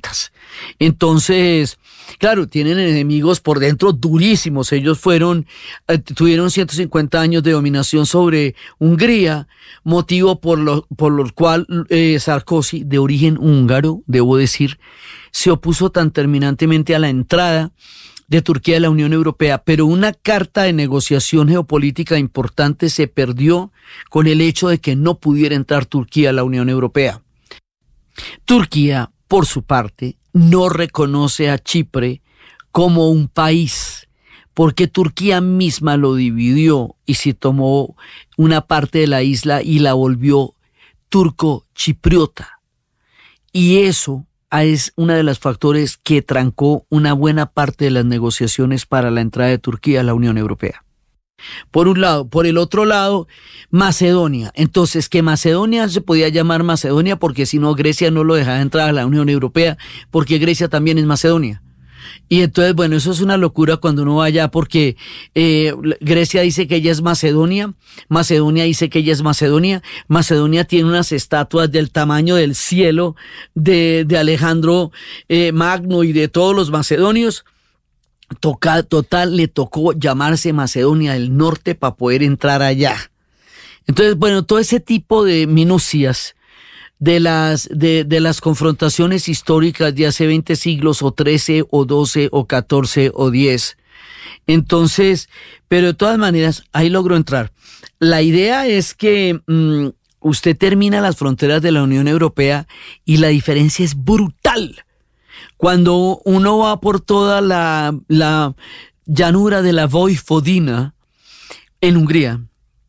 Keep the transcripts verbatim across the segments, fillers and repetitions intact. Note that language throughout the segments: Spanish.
chiitas. Entonces, claro, tienen enemigos por dentro durísimos. Ellos fueron, eh, tuvieron ciento cincuenta años de dominación sobre Hungría, motivo por lo, por lo cual eh, Sarkozy, de origen húngaro, debo decir, se opuso tan terminantemente a la entrada de Turquía a la Unión Europea, pero una carta de negociación geopolítica importante se perdió con el hecho de que no pudiera entrar Turquía a la Unión Europea. Turquía, por su parte, no reconoce a Chipre como un país, porque Turquía misma lo dividió y se tomó una parte de la isla y la volvió turco-chipriota. Y eso es uno de los factores que trancó una buena parte de las negociaciones para la entrada de Turquía a la Unión Europea. Por un lado. Por el otro lado, Macedonia. Entonces, que Macedonia se podía llamar Macedonia porque si no, Grecia no lo dejaba entrar a la Unión Europea, porque Grecia también es Macedonia. Y entonces, bueno, eso es una locura cuando uno va allá porque eh, Grecia dice que ella es Macedonia, Macedonia dice que ella es Macedonia, Macedonia tiene unas estatuas del tamaño del cielo de, de Alejandro eh, Magno y de todos los macedonios. Toca, total, le tocó llamarse Macedonia del Norte para poder entrar allá. Entonces, bueno, todo ese tipo de minucias de las, de, de las confrontaciones históricas de hace veinte siglos, o trece, o doce, o catorce, o diez. Entonces, pero de todas maneras, ahí logró entrar. La idea es que mmm, usted termina las fronteras de la Unión Europea y la diferencia es brutal. Cuando uno va por toda la, la llanura de la Vojvodina en Hungría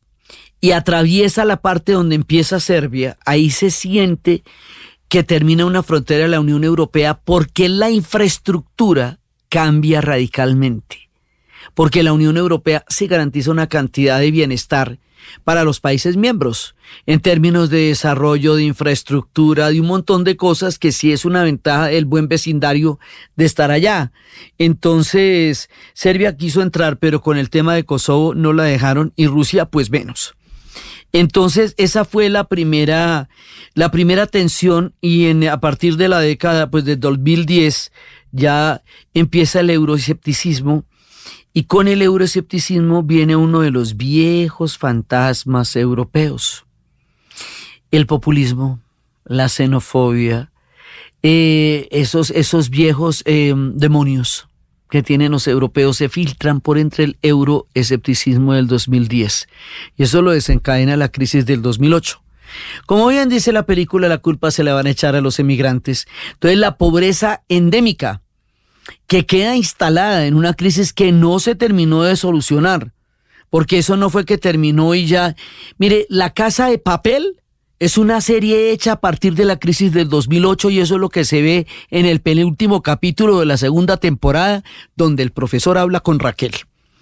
y atraviesa la parte donde empieza Serbia, ahí se siente que termina una frontera de la Unión Europea porque la infraestructura cambia radicalmente. Porque la Unión Europea se garantiza una cantidad de bienestar para los países miembros, en términos de desarrollo, de infraestructura, de un montón de cosas que sí es una ventaja el buen vecindario de estar allá. Entonces, Serbia quiso entrar, pero con el tema de Kosovo no la dejaron y Rusia pues menos. Entonces, esa fue la primera, la primera tensión y en, a partir de la década pues de dos mil diez ya empieza el euroescepticismo. Y con el euroescepticismo viene uno de los viejos fantasmas europeos. El populismo, la xenofobia, eh, esos, esos viejos eh, demonios que tienen los europeos se filtran por entre el euroescepticismo del dos mil diez. Y eso lo desencadena la crisis del dos mil ocho. Como bien dice la película, la culpa se la van a echar a los emigrantes. Entonces la pobreza endémica, que queda instalada en una crisis que no se terminó de solucionar, porque eso no fue que terminó y ya. Mire, La Casa de Papel es una serie hecha a partir de la crisis del dos mil ocho y eso es lo que se ve en el penúltimo capítulo de la segunda temporada, donde el profesor habla con Raquel.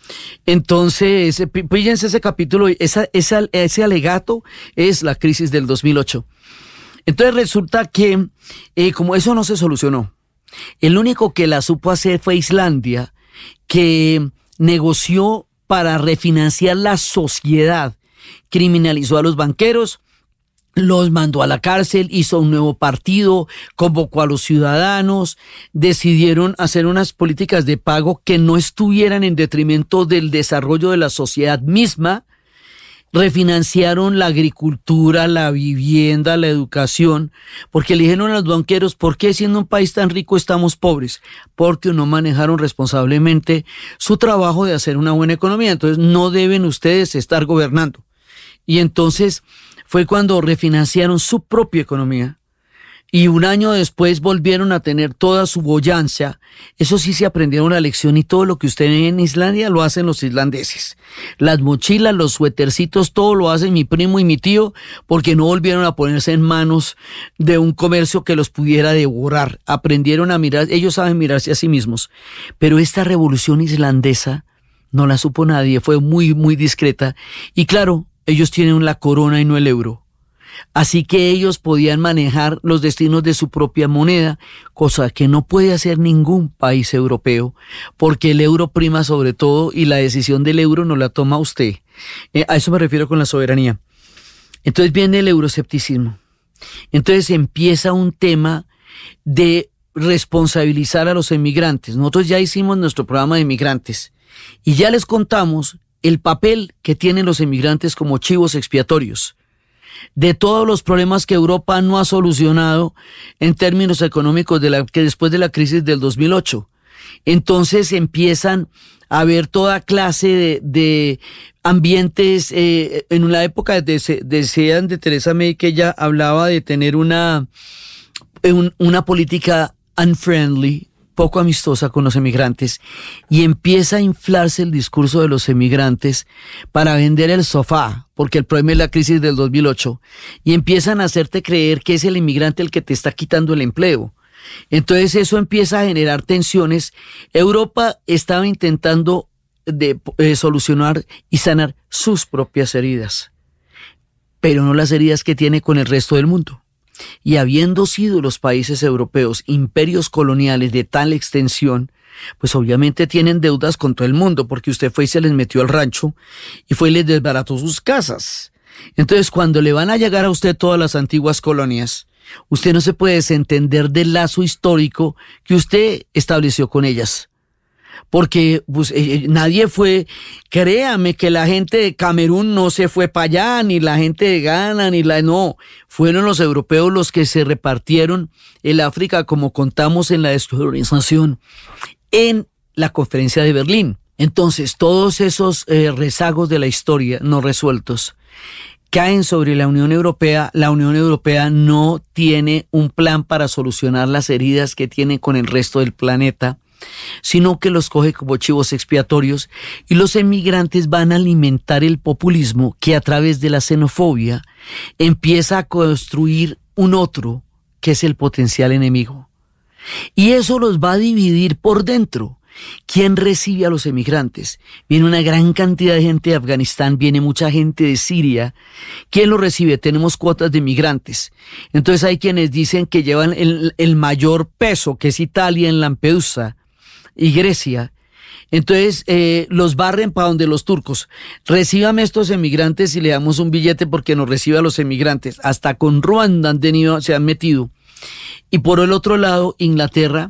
Entonces, píllense ese capítulo, esa, esa, ese alegato es la crisis del dos mil ocho. Entonces resulta que eh, como eso no se solucionó, el único que la supo hacer fue Islandia, que negoció para refinanciar la sociedad, criminalizó a los banqueros, los mandó a la cárcel, hizo un nuevo partido, convocó a los ciudadanos, decidieron hacer unas políticas de pago que no estuvieran en detrimento del desarrollo de la sociedad misma, refinanciaron la agricultura, la vivienda, la educación, porque le dijeron a los banqueros, ¿por qué siendo un país tan rico estamos pobres? Porque no manejaron responsablemente su trabajo de hacer una buena economía, entonces no deben ustedes estar gobernando. Y entonces fue cuando refinanciaron su propia economía y un año después volvieron a tener toda su boyancia. Eso sí, se aprendieron la lección y todo lo que usted ve en Islandia lo hacen los islandeses. Las mochilas, los suétercitos, todo lo hacen mi primo y mi tío porque no volvieron a ponerse en manos de un comercio que los pudiera devorar. Aprendieron a mirar, ellos saben mirarse a sí mismos. Pero esta revolución islandesa no la supo nadie, fue muy, muy discreta. Y claro, ellos tienen la corona y no el euro. Así que ellos podían manejar los destinos de su propia moneda, cosa que no puede hacer ningún país europeo, porque el euro prima sobre todo y la decisión del euro no la toma usted. Eh, a eso me refiero con la soberanía. Entonces viene el euroescepticismo. Entonces empieza un tema de responsabilizar a los emigrantes. Nosotros ya hicimos nuestro programa de emigrantes y ya les contamos el papel que tienen los emigrantes como chivos expiatorios de todos los problemas que Europa no ha solucionado en términos económicos de la, que después de la crisis del dos mil ocho. Entonces empiezan a haber toda clase de, de ambientes. Eh, en una época de, decían de Theresa May que ella hablaba de tener una, un, una política unfriendly, poco amistosa con los emigrantes, y empieza a inflarse el discurso de los emigrantes para vender el sofá, porque el problema es la crisis del dos mil ocho, y empiezan a hacerte creer que es el inmigrante el que te está quitando el empleo. Entonces eso empieza a generar tensiones. Europa estaba intentando de, eh, solucionar y sanar sus propias heridas, pero no las heridas que tiene con el resto del mundo. Y habiendo sido los países europeos imperios coloniales de tal extensión, pues obviamente tienen deudas con todo el mundo, porque usted fue y se les metió al rancho y fue y les desbarató sus casas. Entonces, cuando le van a llegar a usted todas las antiguas colonias, usted no se puede desentender del lazo histórico que usted estableció con ellas. Porque pues, eh, nadie fue, créame que la gente de Camerún no se fue para allá, ni la gente de Ghana, ni la, no, fueron los europeos los que se repartieron el África, como contamos en la descolonización, en la conferencia de Berlín. Entonces, todos esos eh, rezagos de la historia no resueltos caen sobre la Unión Europea. La Unión Europea no tiene un plan para solucionar las heridas que tiene con el resto del planeta, sino que los coge como chivos expiatorios, y los emigrantes van a alimentar el populismo que a través de la xenofobia empieza a construir un otro que es el potencial enemigo. Y eso los va a dividir por dentro. ¿Quién recibe a los emigrantes? Viene una gran cantidad de gente de Afganistán, viene mucha gente de Siria. ¿Quién los recibe? Tenemos cuotas de migrantes. Entonces hay quienes dicen que llevan el, el mayor peso, que es Italia en Lampedusa y Grecia. Entonces eh, los barren para donde los turcos. Recíbame estos emigrantes y le damos un billete porque nos recibe a los emigrantes. Hasta con Ruanda han tenido, se han metido. Y por el otro lado, Inglaterra,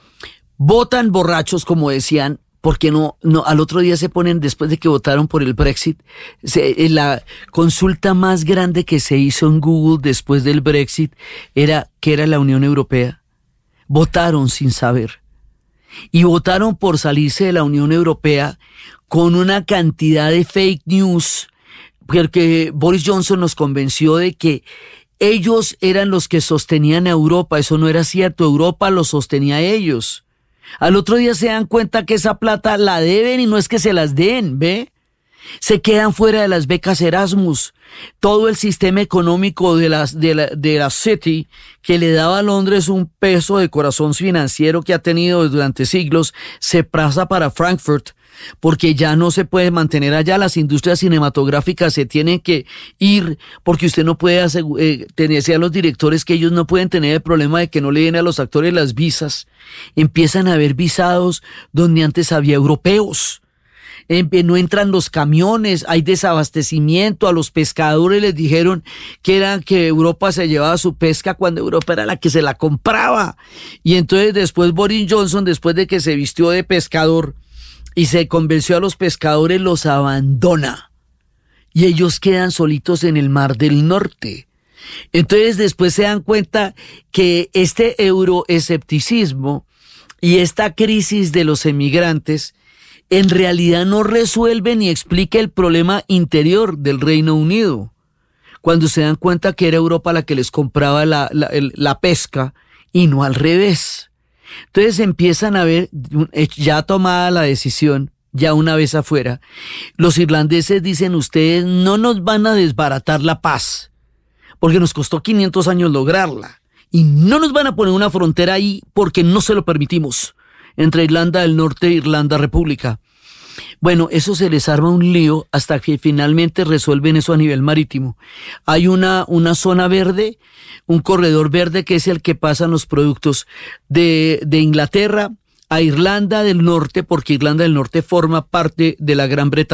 votan borrachos, como decían, porque no, no, al otro día se ponen, después de que votaron por el Brexit, se, la consulta más grande que se hizo en Google después del Brexit era que era la Unión Europea. Votaron sin saber. Y votaron por salirse de la Unión Europea con una cantidad de fake news, porque Boris Johnson nos convenció de que ellos eran los que sostenían a Europa. Eso no era cierto, Europa los sostenía a ellos. Al otro día se dan cuenta que esa plata la deben y no es que se las den, ¿ve? Se quedan fuera de las becas Erasmus. Todo el sistema económico de, las, de, la, de la City, que le daba a Londres un peso de corazón financiero que ha tenido durante siglos, se pasa para Frankfurt, porque ya no se puede mantener allá. Las industrias cinematográficas se tienen que ir, porque usted no puede asegu- eh, tenerse a los directores, que ellos no pueden tener el problema de que no le den a los actores las visas. Empiezan a haber visados donde antes había europeos. No entran los camiones, hay desabastecimiento. A los pescadores les dijeron que era que Europa se llevaba su pesca cuando Europa era la que se la compraba. Y entonces después Boris Johnson, después de que se vistió de pescador y se convenció a los pescadores, los abandona. Y ellos quedan solitos en el Mar del Norte. Entonces después se dan cuenta que este euroescepticismo y esta crisis de los emigrantes en realidad no resuelve ni explica el problema interior del Reino Unido. Cuando se dan cuenta que era Europa la que les compraba la, la, la pesca y no al revés. Entonces empiezan a ver, ya tomada la decisión, ya una vez afuera, los irlandeses dicen: ustedes no nos van a desbaratar la paz, porque nos costó quinientos años lograrla, y no nos van a poner una frontera ahí porque no se lo permitimos, entre Irlanda del Norte e Irlanda República. Bueno, eso se les arma un lío hasta que finalmente resuelven eso a nivel marítimo. Hay una, una zona verde, un corredor verde, que es el que pasan los productos de, de Inglaterra a Irlanda del Norte, porque Irlanda del Norte forma parte de la Gran Bretaña,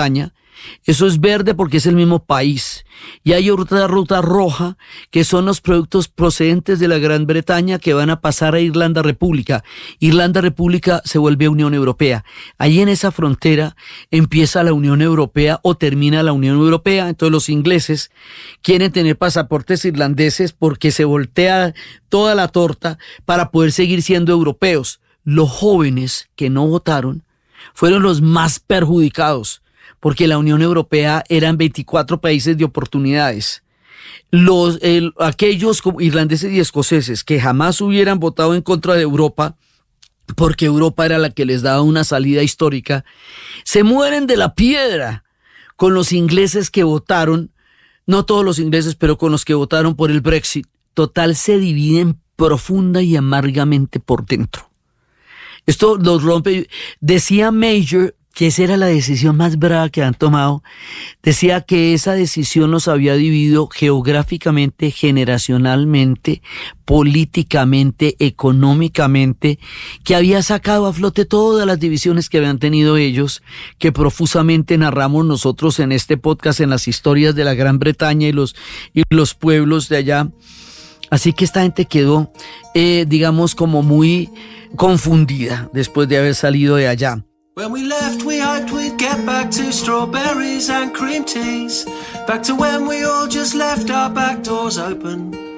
Eso es verde porque es el mismo país. Y hay otra ruta roja, que son los productos procedentes de la Gran Bretaña que van a pasar a Irlanda República. Irlanda República se vuelve Unión Europea. Ahí en esa frontera empieza la Unión Europea o termina la Unión Europea. Entonces los ingleses quieren tener pasaportes irlandeses porque se voltea toda la torta para poder seguir siendo europeos. Los jóvenes que no votaron fueron los más perjudicados, porque la Unión Europea eran veinticuatro países de oportunidades. Los, el, aquellos irlandeses y escoceses que jamás hubieran votado en contra de Europa, porque Europa era la que les daba una salida histórica, se mueren de la piedra con los ingleses que votaron, no todos los ingleses, pero con los que votaron por el Brexit. Total, se dividen profunda y amargamente por dentro. Esto los rompe. Decía Major que esa era la decisión más brava que han tomado. Decía que esa decisión los había dividido geográficamente, generacionalmente, políticamente, económicamente, que había sacado a flote todas las divisiones que habían tenido ellos, que profusamente narramos nosotros en este podcast, en las historias de la Gran Bretaña y los, y los pueblos de allá. Así que esta gente quedó, eh, digamos, como muy confundida después de haber salido de allá. When we left, we hoped we'd get back to strawberries and cream teas, back to when we all just left our back doors open.